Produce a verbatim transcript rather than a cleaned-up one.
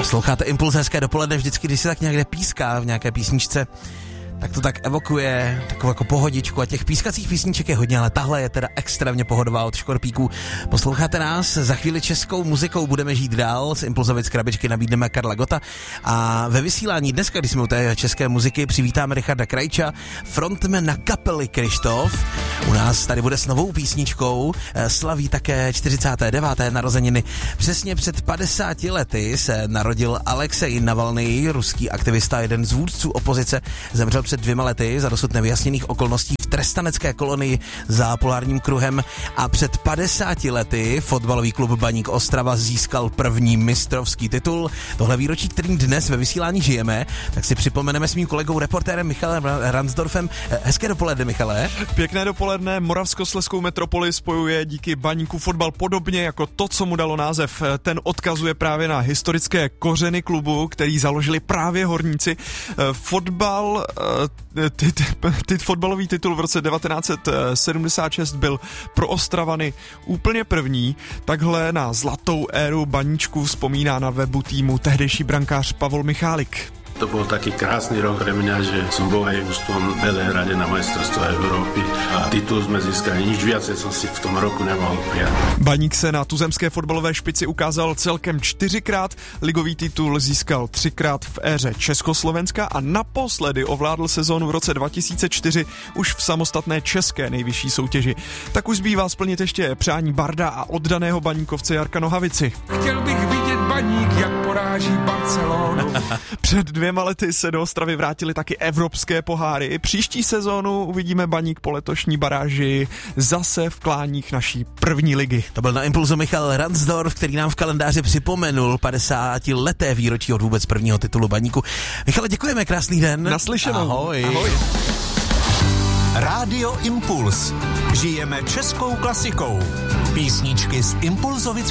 Posloucháte Impuls, hezké dopoledne, vždycky, když se tak někde píská v nějaké písničce, tak to tak evokuje takovou jako pohodičku a těch pískacích písniček je hodně, ale tahle je teda extrémně pohodová od Škorpíků. Posloucháte nás, za chvíli českou muzikou budeme žít dál, z Impulzovic krabičky nabídneme Karla Gotta a ve vysílání dneska, když jsme u té české muziky, přivítáme Richarda Krajča, frontmana kapely Kryštof. U nás tady bude s novou písničkou, slaví také čtyřicáté deváté narozeniny. Přesně před padesáti lety se narodil Alexej Navalnyj, ruský aktivista, jeden z vůdců opozice, zemřel před dvěma lety za dosud nevyjasněných okolností v trestanecké kolonii za polárním kruhem a před padesáti lety fotbalový klub Baník Ostrava získal první mistrovský titul. Tohle výročí, kterým dnes ve vysílání žijeme, tak si připomeneme s mým kolegou reportérem Michalem Ransdorfem. Hezké dopoledne, Michale. Pěkné dopoledne. Moravskoslezskou metropoli spojuje díky Baníku fotbal podobně jako to, co mu dalo název. Ten odkazuje právě na historické kořeny klubu, který založili právě horníci. Fotbal Ty, ty, ty, fotbalový titul v roce devatenáct set sedmdesát šest byl pro Ostravany úplně první. Takhle na zlatou éru Baníčku vzpomíná na webu týmu tehdejší brankář Pavol Michalik. To bol taký krásny rok pre mňa, že som bol aj v tom Belehrade na majstrovstve Európy a titul sme získali. Nič viacej som si v tom roku nemohol prijať. Baník se na tuzemské fotbalové špici ukázal celkem čtyřikrát, ligový titul získal třikrát v éře Československa a naposledy ovládl sezónu v roce dva tisíce čtyři už v samostatné české nejvyšší soutěži. Tak už zbývá splnit ještě přání barda a oddaného baníkovce Jarka Nohavici. Chtěl bych vidět Baník, jak poráží Barcelonu. Před dvěma lety se do Ostravy vrátily taky evropské poháry. Příští sezónu uvidíme Baník po letošní baráži zase v kláních naší první ligy. To byl na Impulzu Michal Ransdorf, který nám v kalendáři připomenul padesátileté výročí od vůbec prvního titulu Baníku. Michale, děkujeme, krásný den. Naslyšenou. Ahoj. Ahoj. Rádio Impuls. Žijeme českou klasikou. Písničky z Impulzovic